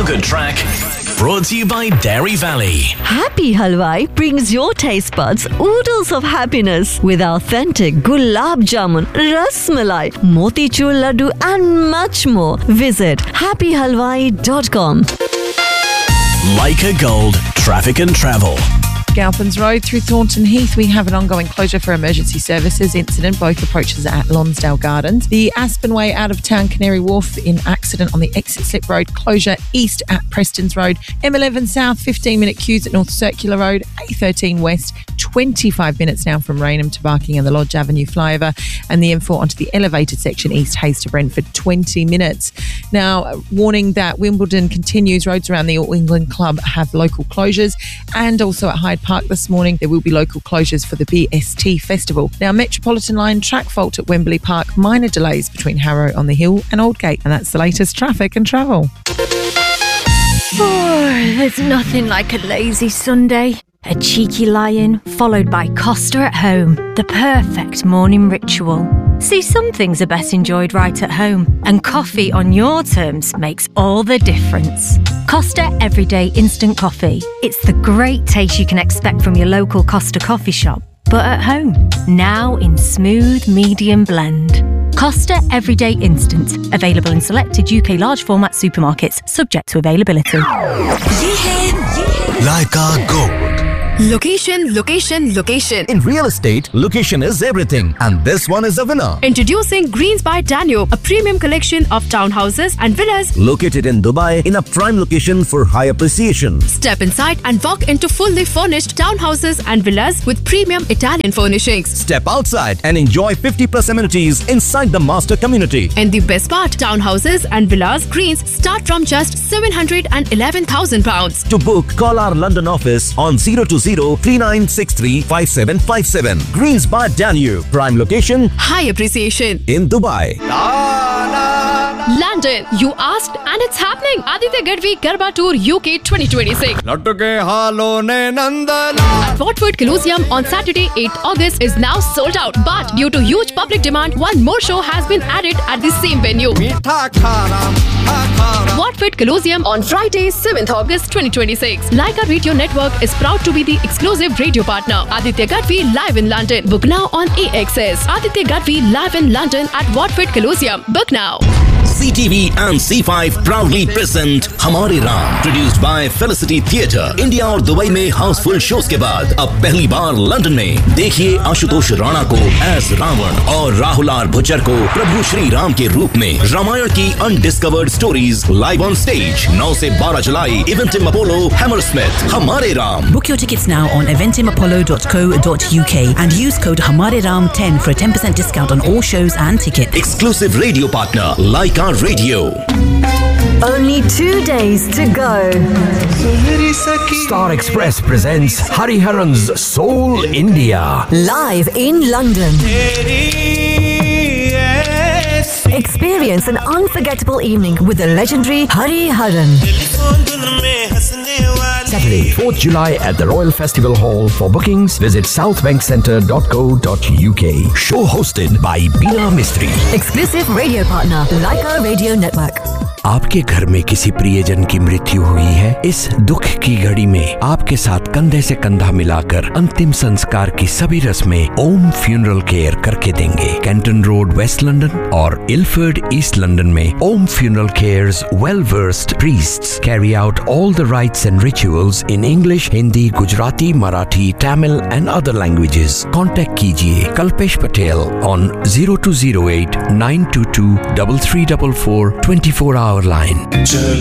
a good track. Brought to you by Dairy Valley. Happy Halwai brings your taste buds oodles of happiness with authentic gulab jamun, ras malai, motichur laddu and much more. Visit happyhalwai.com. Leica Gold Traffic and Travel. Galpins Road through Thornton Heath, we have an ongoing closure for emergency services incident. Both approaches are at Lonsdale Gardens. The Aspen Way out of town Canary Wharf in accident on the exit slip road. Closure east at Prestons Road. M11 south, 15-minute queues at North Circular Road. A13 west, 25 minutes now from Raynham to Barking and the Lodge Avenue flyover. And the M4 onto the elevated section east Hayes to Brentford, 20 minutes. Now, warning that Wimbledon continues. Roads around the All England Club have local closures. And also at Hyde Park this morning, there will be local closures for the BST Festival. Now, Metropolitan Line track fault at Wembley Park, minor delays between Harrow on the Hill and Aldgate. And that's the latest traffic and travel. There's nothing like a lazy Sunday. A cheeky lie-in, followed by Costa at home. The perfect morning ritual. See, some things are best enjoyed right at home, and coffee on your terms makes all the difference. Costa Everyday Instant Coffee. It's the great taste you can expect from your local Costa coffee shop, but at home. Now in smooth medium blend. Costa Everyday Instant. Available in selected UK large format supermarkets, subject to availability. Leica Gold. Location, location, location. In real estate, location is everything, and this one is a winner. Introducing Greens by Danube, a premium collection of townhouses and villas Located in Dubai in a prime location for high appreciation. Step inside and walk into fully furnished townhouses and villas with premium Italian furnishings. Step outside and enjoy 50+ amenities inside the master community. And the best part, townhouses and villas Greens start from just £711,000. To book, call our London office on 020-3963-5757. Greens by Danube, prime location, High appreciation. in Dubai. London, you asked and it's happening. Aditya Gadvi Garba Tour UK 2026. At Watford Colosseum on Saturday 8th August is now sold out. But due to huge public demand, one more show has been added at the same venue. Watford Colosseum on Friday 7th August 2026. Leica Radio Network is proud to be the exclusive radio partner. Aditya Gadvi live in London. Book now on AXS. Aditya Gadvi live in London at Watford Colosseum. Book now. CTV and C5 proudly present हमारे Ram, produced by Felicity Theatre. India और Dubai में Housefull shows के बाद अब पहली बार London में देखिए आशुतोष राणा को एज रावण और राहुल आर भुज्जर को प्रभु श्री राम के रूप में। रामायण की undiscovered stories live on stage 9 से 12 जुलाई इवेंटिम अपोलो हैमरस्मिथ। हमारे Ram. Book your tickets now on eventimapollo.co.uk and use code HamareRam10 for a 10% discount on all shows and tickets. Exclusive radio partner Leica Radio. Only 2 days to go. Star Express presents Hariharan's Soul India. Live in London. Experience an unforgettable evening with the legendary Hariharan. Saturday, 4th July at the Royal Festival Hall. For bookings, visit southbankcentre.co.uk. Show hosted by Bila Mistry. Exclusive radio partner Leica Radio Network. आपके घर में किसी प्रियजन की मृत्यु हुई है? इस दुख की घड़ी में आपके साथ कंधे से कंधा मिलाकर अंतिम संस्कार की सभी रस्में ओम फ्यूनरल केयर करके देंगे। कैंटन रोड, वेस्ट लंदन और इल्फर्ड, ईस्ट लंदन में ओम funeral cares well-versed priests carry out all the rites and rituals in English, Hindi, Gujarati, Marathi, Tamil and other languages. Contact कीजिए Kalpesh Patel on 0208 922 3344 24-hour line.